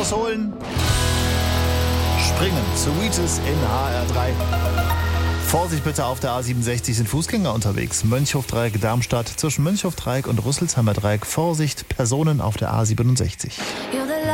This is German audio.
rausholen. Springen. Sweetes in HR3. Vorsicht bitte, auf der A67 sind Fußgänger unterwegs. Mönchhofdreieck, Darmstadt, zwischen Mönchhofdreieck und Rüsselsheimer Dreieck. Vorsicht, Personen auf der A67.